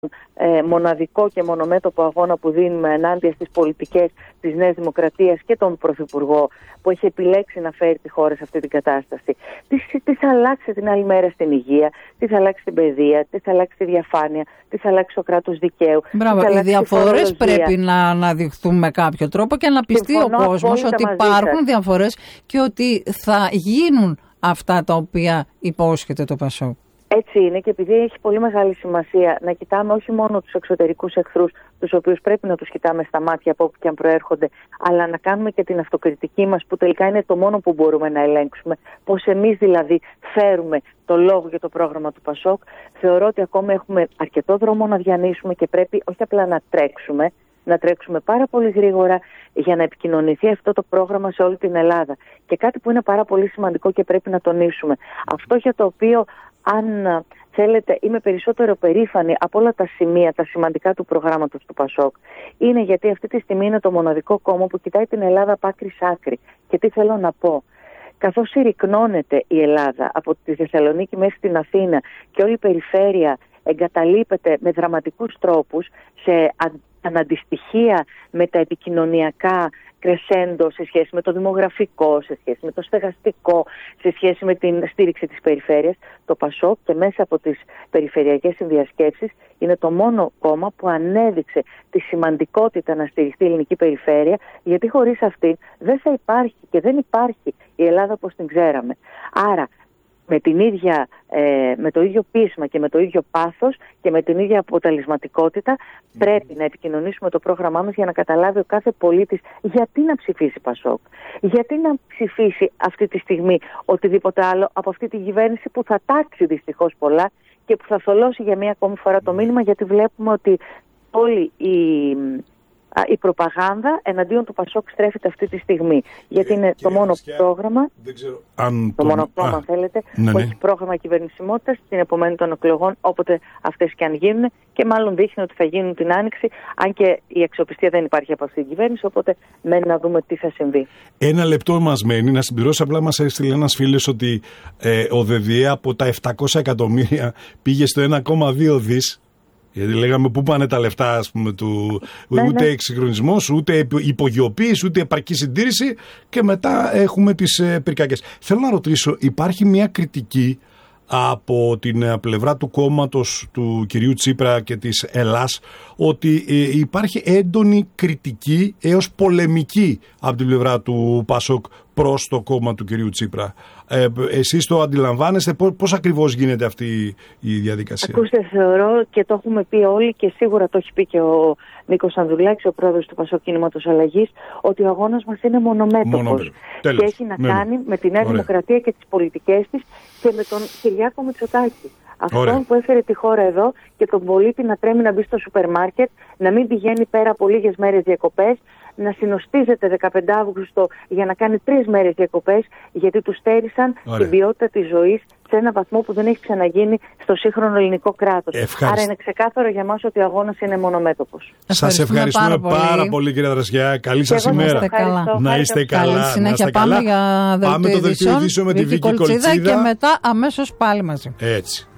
μοναδικό και μονομέτωπο αγώνα που δίνουμε ενάντια στις πολιτικές της Νέας Δημοκρατίας και τον Πρωθυπουργό που έχει επιλέξει να φέρει τη χώρα σε αυτή την κατάσταση. Τι θα αλλάξει την άλλη μέρα στην υγεία, τι θα αλλάξει την παιδεία, τι θα αλλάξει τη διαφάνεια, τι θα αλλάξει το κράτος δικαίου. Μπράβο, οι διαφορές πρέπει να αναδειχθούν με κάποιο τρόπο και να πιστεί ο κόσμος ότι υπάρχουν διαφορές και ότι θα γίνουν αυτά τα οποία υπόσχεται το ΠΑΣΟΚ. Έτσι είναι, και επειδή έχει πολύ μεγάλη σημασία να κοιτάμε όχι μόνο τους εξωτερικούς εχθρούς, τους οποίους πρέπει να τους κοιτάμε στα μάτια από όπου και αν προέρχονται, αλλά να κάνουμε και την αυτοκριτική μας, που τελικά είναι το μόνο που μπορούμε να ελέγξουμε. Πώς εμείς δηλαδή φέρουμε το λόγο για το πρόγραμμα του ΠΑΣΟΚ. Θεωρώ ότι ακόμα έχουμε αρκετό δρόμο να διανύσουμε και πρέπει όχι απλά να τρέξουμε πάρα πολύ γρήγορα για να επικοινωνηθεί αυτό το πρόγραμμα σε όλη την Ελλάδα. Και κάτι που είναι πάρα πολύ σημαντικό και πρέπει να τονίσουμε, αυτό για το οποίο, αν θέλετε, είμαι περισσότερο περήφανη από όλα τα σημεία, τα σημαντικά του προγράμματος του ΠΑΣΟΚ, είναι γιατί αυτή τη στιγμή είναι το μοναδικό κόμμα που κοιτάει την Ελλάδα από άκρη σ' άκρη. Και τι θέλω να πω. Καθώς συρρικνώνεται η Ελλάδα από τη Θεσσαλονίκη μέχρι την Αθήνα και όλη η περιφέρεια εγκαταλείπεται με δραματικούς τρόπους σε αναντιστοιχεία με τα επικοινωνιακά κρεσέντο, σε σχέση με το δημογραφικό, σε σχέση με το στεγαστικό, σε σχέση με την στήριξη της περιφέρειας, το ΠΑΣΟΚ και μέσα από τις περιφερειακές συνδιασκέψεις είναι το μόνο κόμμα που ανέδειξε τη σημαντικότητα να στηριχτεί η ελληνική περιφέρεια, γιατί χωρίς αυτή δεν θα υπάρχει και δεν υπάρχει η Ελλάδα όπως την ξέραμε. Άρα με το ίδιο πείσμα και με το ίδιο πάθος και με την ίδια αποτελεσματικότητα πρέπει να επικοινωνήσουμε το πρόγραμμά μας για να καταλάβει ο κάθε πολίτης γιατί να ψηφίσει ΠΑΣΟΚ. Γιατί να ψηφίσει αυτή τη στιγμή οτιδήποτε άλλο από αυτή τη κυβέρνηση που θα τάξει δυστυχώς πολλά και που θα θολώσει για μία ακόμη φορά το μήνυμα, γιατί βλέπουμε ότι όλη η προπαγάνδα εναντίον του ΠΑΣΟΚ στρέφεται αυτή τη στιγμή. Γιατί είναι το μόνο πρόγραμμα, το μόνο κόμμα, αν θέλετε, που έχει πρόγραμμα κυβερνησιμότητας στην επομένη των εκλογών, όποτε αυτές και αν γίνουν, και μάλλον δείχνει ότι θα γίνουν την Άνοιξη, αν και η αξιοπιστία δεν υπάρχει από αυτή την κυβέρνηση, οπότε μένει να δούμε τι θα συμβεί. Ένα λεπτό μας μένει. Να συμπληρώσω, απλά μας έστειλε ένας φίλος ότι ο ΔΔΕ από τα 700 εκατομμύρια πήγε στο 1,2 δις. Γιατί λέγαμε πού πάνε τα λεφτά, ας πούμε, ούτε εξυγχρονισμός, ούτε υπογειοποίηση, ούτε επαρκή συντήρηση, και μετά έχουμε τις πυρκαγιές. Θέλω να ρωτήσω, υπάρχει μια κριτική από την πλευρά του κόμματος του κυρίου Τσίπρα και της Ελλάς ότι υπάρχει έντονη κριτική έως πολεμική από την πλευρά του ΠΑΣΟΚ προς το κόμμα του κυρίου Τσίπρα. Εσείς το αντιλαμβάνεστε, πώς ακριβώς γίνεται αυτή η διαδικασία? Ακούστε, θεωρώ και το έχουμε πει όλοι και σίγουρα το έχει πει και ο Νίκος Ανδρουλάκης, ο πρόεδρος του ΠΑΣΟΚ Κινήματος Αλλαγής, ότι ο αγώνας μας είναι μονομέτωπος και έχει να κάνει με τη Νέα Δημοκρατία και τις πολιτικές της και με τον Κυριάκο Μητσοτάκη. Αυτόν που έφερε τη χώρα εδώ και τον πολίτη να τρέμει να μπει στο σούπερ μάρκετ, να μην πηγαίνει πέρα από λίγες μέρες διακοπές, να συνοστίζεται 15 Αύγουστο για να κάνει 3 μέρες διακοπές, γιατί του στέρισαν την ποιότητα της ζωής σε ένα βαθμό που δεν έχει ξαναγίνει στο σύγχρονο ελληνικό κράτος. Άρα είναι ξεκάθαρο για μας ότι ο αγώνας είναι μονομέτωπος. Σας ευχαριστούμε πάρα πολύ, κυρία Δρασιά. Καλή σας ημέρα. Να είστε καλά. Καλή συνέχεια. Πάμε για το δελτίο ειδήσεων με τη Βίκη Κολτσίδα και μετά αμέσως πάλι μαζί. Έτσι.